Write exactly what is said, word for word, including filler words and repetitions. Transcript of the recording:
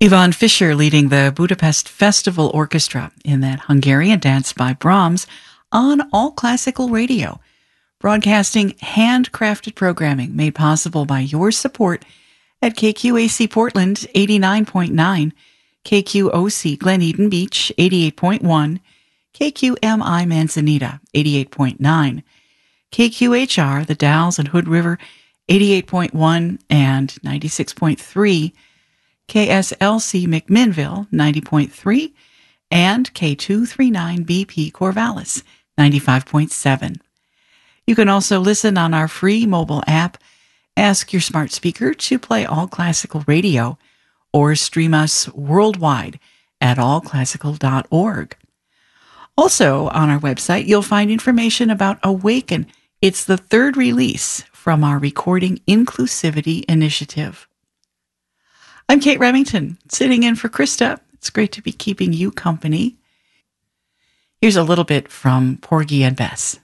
Ivan Fischer leading the Budapest Festival Orchestra in that Hungarian dance by Brahms on All Classical Radio, broadcasting handcrafted programming made possible by your support at K Q A C Portland eighty-nine point nine, K Q O C Glen Eden Beach eighty-eight point one, K Q M I Manzanita eighty-eight point nine, K Q H R The Dalles and Hood River eighty-eight point one and ninety-six point three, K S L C McMinnville ninety point three, and K two thirty-nine B P Corvallis ninety-five point seven. You can also listen on our free mobile app. Ask your smart speaker to play All Classical Radio or stream us worldwide at all classical dot org. Also on our website, you'll find information about Awaken. It's the third release from our Recording Inclusivity Initiative. I'm Kate Remington, sitting in for Krista. It's great to be keeping you company. Here's a little bit from Porgy and Bess.